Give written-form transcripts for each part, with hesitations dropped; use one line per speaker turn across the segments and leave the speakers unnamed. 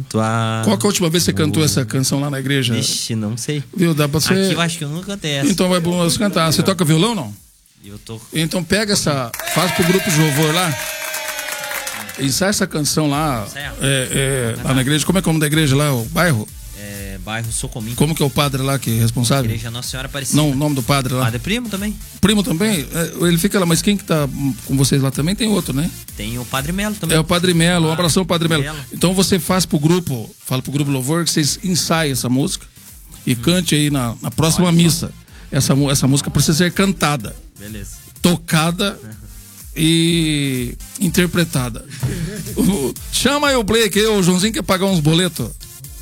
canto a...
Qual que é a última vez que você cantou essa canção lá na igreja?
Vixe, não sei.
Viu, dá pra você...
Aqui eu acho que eu nunca cantei essa.
Então vai bom você cantar. Você toca violão, não?
Eu tô...
Então pega essa... Faz pro grupo de louvor lá. Ensaia essa canção lá. Lá na igreja. Como é que é o nome da igreja lá? O bairro?
Bairro Socomim.
Como que é o padre lá que é responsável?
Igreja Nossa Senhora Aparecida.
Não, o nome do padre lá.
Padre Primo também.
Primo também? Ele fica lá, mas quem que tá com vocês lá também? Tem outro, né?
Tem o Padre Melo também.
É o Padre Melo, um abração Padre Melo. Então você faz pro grupo, fala pro grupo Louvor que vocês ensaiam essa música e cante aí na próxima missa. Essa música precisa ser cantada.
Beleza.
Tocada e interpretada. Chama aí o Blake aí, o Joãozinho quer pagar uns boletos.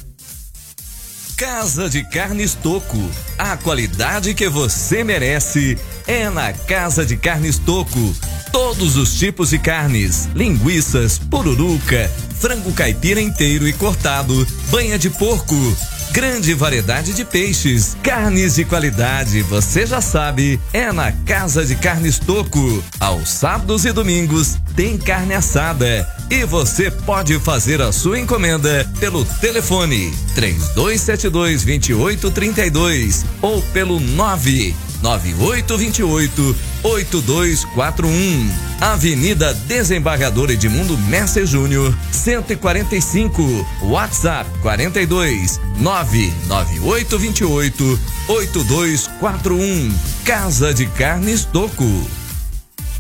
Casa de Carnes Toco. A qualidade que você merece é na Casa de Carnes Toco. Todos os tipos de carnes, linguiças, pururuca, frango caipira inteiro e cortado, banha de porco, grande variedade de peixes, carnes de qualidade, você já sabe, é na Casa de Carnes Toco. Aos sábados e domingos tem carne assada e você pode fazer a sua encomenda pelo telefone 3272-2832 ou pelo 99828-8241. Avenida Desembargador Edmundo Messer Júnior, 145. WhatsApp 42 99828-8241. Casa de Carnes Toco.